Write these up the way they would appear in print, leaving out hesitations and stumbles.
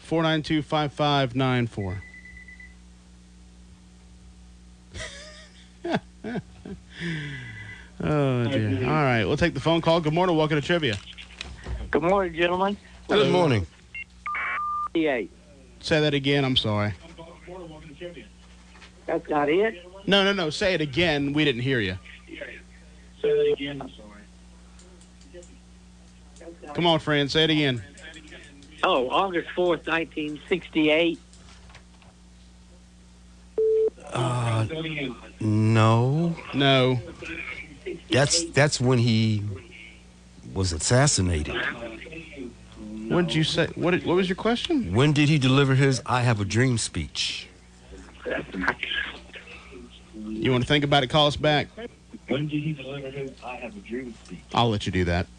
492-5594. Oh, dear. All right, we'll take the phone call. Good morning. Welcome to Trivia. Good morning, gentlemen. Good morning. 58. Say that again. I'm sorry. That's not it? No. Say it again. We didn't hear you. Say that again. I'm sorry. Come on, friend. Say it again. Oh, August 4th, 1968. No. No. That's when he was assassinated. What did you say? What was your question? When did he deliver his I Have a Dream speech? You want to think about it? Call us back. When did he deliver his I Have a Dream speech? I'll let you do that.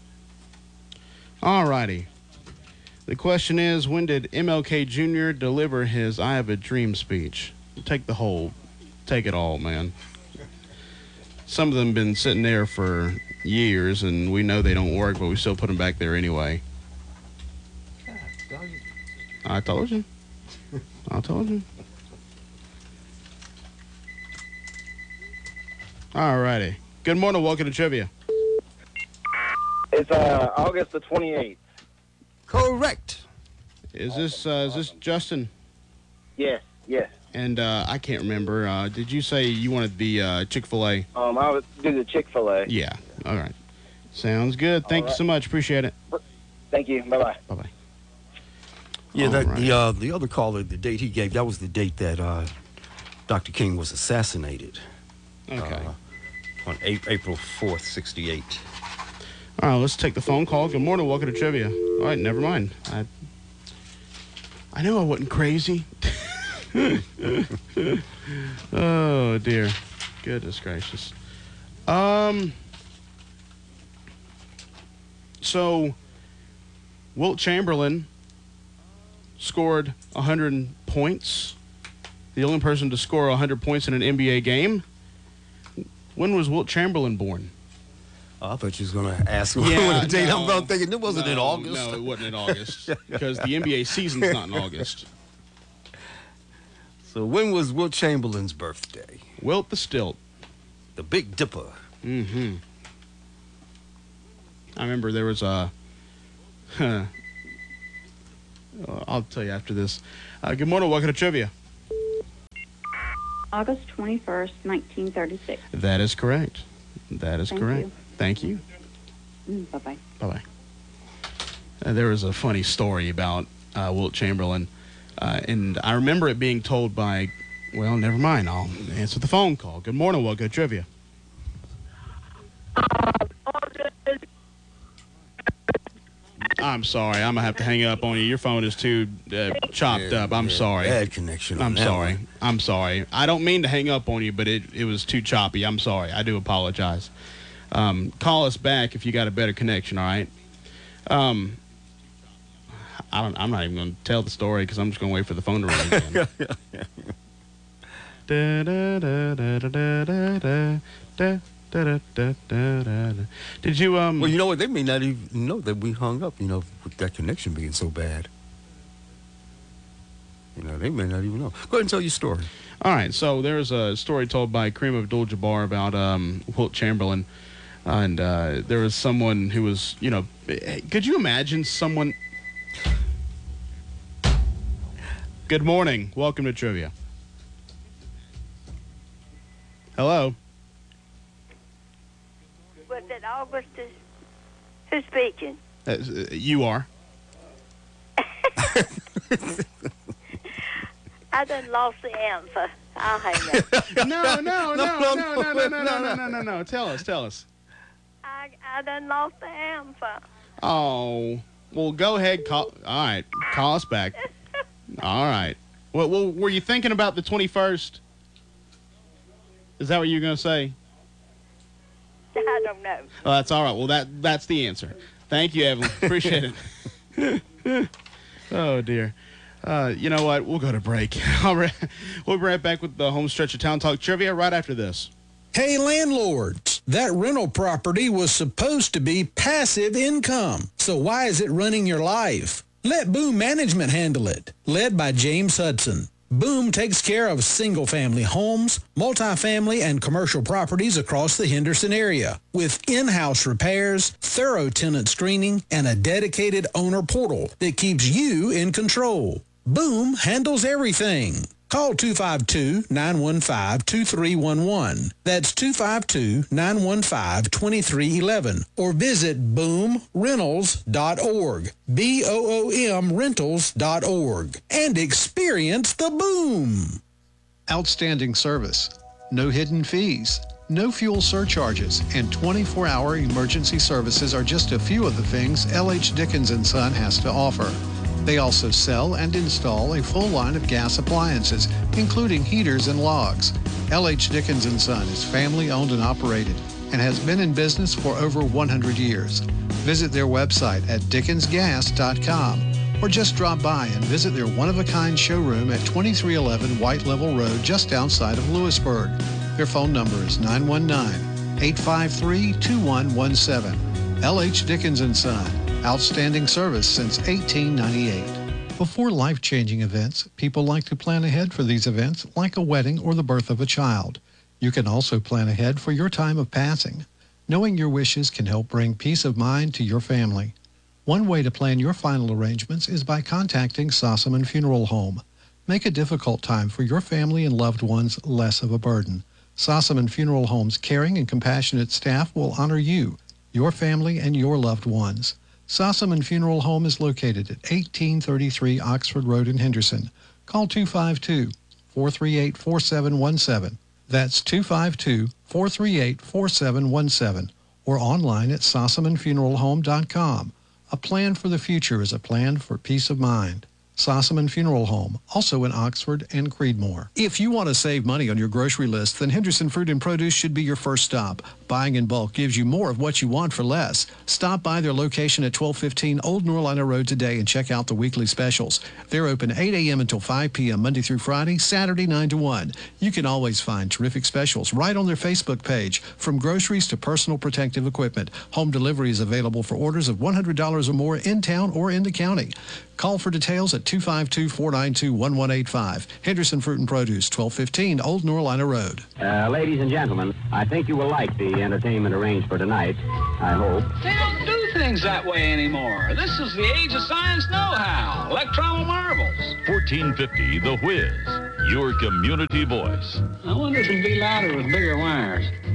All righty. The question is, when did MLK Jr. deliver his I Have a Dream speech? Take it all, man. Some of them have been sitting there for years, and we know they don't work, but we still put them back there anyway. I told you. All righty. Good morning. Welcome to Trivia. It's August the 28th. Correct. Is this Justin? Yes. And I can't remember. Did you say you wanted the Chick-fil-A? I would do the Chick-fil-A. Yeah. All right. Sounds good. Thank you so much. Appreciate it. Thank you. Bye-bye. Bye-bye. Yeah, All the other caller, the date he gave, that was the date that Dr. King was assassinated. Okay. On April 4th, 68. All right, let's take the phone call. Good morning. Welcome to Trivia. All right, never mind. I know I wasn't crazy. Oh, dear. Goodness gracious. So, Wilt Chamberlain scored 100 points. The only person to score 100 points in an NBA game. When was Wilt Chamberlain born? I thought you was going to ask me what the date. I'm thinking it wasn't in August. No, it wasn't in August because the NBA season's not in August. So when was Wilt Chamberlain's birthday? Wilt the Stilt. The Big Dipper. Mm-hmm. I remember there was a... I'll tell you after this. Good morning. Welcome to Trivia. August 21st, 1936. That is correct. Thank you. Thank you. Bye-bye. Bye-bye. There was a funny story about Wilt Chamberlain, and I remember it being told by, well, never mind. I'll answer the phone call. Good morning. Welcome to Trivia. I'm sorry. I'm going to have to hang up on you. Your phone is too chopped up. I'm sorry. Bad connection on I'm that sorry. one. I'm sorry. I don't mean to hang up on you, but it was too choppy. I'm sorry. I do apologize. Call us back if you got a better connection, all right? I'm not even going to tell the story because I'm just going to wait for the phone to ring again. Did you Well, you know what? They may not even know that we hung up, with that connection being so bad. They may not even know. Go ahead and tell your story. All right, so there's a story told by Kareem Abdul-Jabbar about Wilt Chamberlain, and there was someone who was, could you imagine someone... Good morning. Welcome to Trivia. Hello? Was it August? Who's speaking? You are. I done lost the answer. I'll hang up. No. Tell us. I done lost the answer. Oh, well, go ahead. All right, call us back. All right. Well, were you thinking about the 21st? Is that what you were going to say? I don't know. Oh, that's all right. Well, that's the answer. Thank you, Evelyn. Appreciate it. Oh, dear. You know what? We'll go to break. We'll be right back with the home stretch of Town Talk Trivia right after this. Hey, landlords, that rental property was supposed to be passive income. So why is it running your life? Let Boom Management handle it. Led by James Hudson. Boom takes care of single-family homes, multifamily, and commercial properties across the Henderson area with in-house repairs, thorough tenant screening, and a dedicated owner portal that keeps you in control. Boom handles everything. Call 252-915-2311. That's 252-915-2311. Or visit boomrentals.org. BOOM rentals.org. And experience the boom. Outstanding service, no hidden fees, no fuel surcharges, and 24-hour emergency services are just a few of the things L.H. Dickens & Son has to offer. They also sell and install a full line of gas appliances, including heaters and logs. L.H. Dickens & Son is family-owned and operated and has been in business for over 100 years. Visit their website at dickensgas.com or just drop by and visit their one-of-a-kind showroom at 2311 White Level Road just outside of Lewisburg. Their phone number is 919-853-2117. L.H. Dickens & Son. Outstanding service since 1898. Before life-changing events, people like to plan ahead for these events like a wedding or the birth of a child. You can also plan ahead for your time of passing. Knowing your wishes can help bring peace of mind to your family. One way to plan your final arrangements is by contacting Sossaman Funeral Home. Make a difficult time for your family and loved ones less of a burden. Sossaman Funeral Home's caring and compassionate staff will honor you, your family, and your loved ones. Sossaman Funeral Home is located at 1833 Oxford Road in Henderson. Call 252-438-4717. That's 252-438-4717. Or online at sossamanfuneralhome.com. A plan for the future is a plan for peace of mind. Sossaman Funeral Home, also in Oxford and Creedmoor. If you want to save money on your grocery list, then Henderson Fruit and Produce should be your first stop. Buying in bulk gives you more of what you want for less. Stop by their location at 1215 Old Norlina Road today and check out the weekly specials. They're open 8 a.m. until 5 p.m. Monday through Friday, Saturday 9 to 1. You can always find terrific specials right on their Facebook page, from groceries to personal protective equipment. Home delivery is available for orders of $100 or more in town or in the county. Call for details at 252-492-1185. Henderson Fruit and Produce, 1215 Old Norlina Road. Ladies and gentlemen, I think you will like the entertainment arranged for tonight. I hope. They don't do things that way anymore. This is the age of science know-how. Electron marvels. 1450 The Whiz, your community voice. I wonder if it'd be louder with bigger wires.